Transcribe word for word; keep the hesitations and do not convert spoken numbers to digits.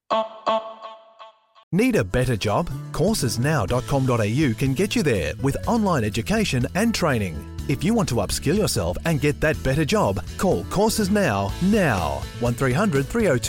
Need a better job? courses now dot com dot a u can get you there with online education and training. If you want to upskill yourself and get that better job, call Courses Now now. one three hundred three oh two